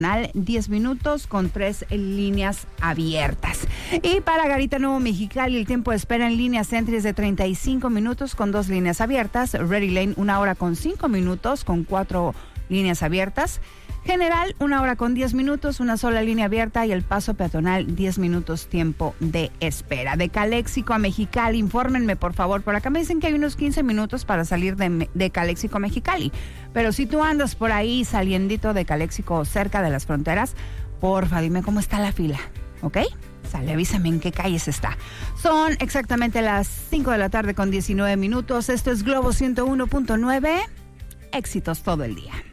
10 minutos con 3 líneas abiertas. Y para Garita Nuevo Mexicali, el tiempo de espera en línea Sentry es de 35 minutos con 2 líneas abiertas. Ready Lane, 1 hora con 5 minutos con 4 líneas abiertas. General, 1 hora con 10 minutos, 1 sola línea abierta. Y el paso peatonal, 10 minutos tiempo de espera. De Calexico a Mexicali, infórmenme por favor. Por acá me dicen que hay unos 15 minutos para salir de Calexico a Mexicali. Pero si tú andas por ahí saliendito de Calexico, cerca de las fronteras, porfa, dime cómo está la fila, ¿ok? Sale, avísame en qué calles está. Son exactamente las 5 de la tarde con 19 minutos. Esto es Globo 101.9. Éxitos todo el día.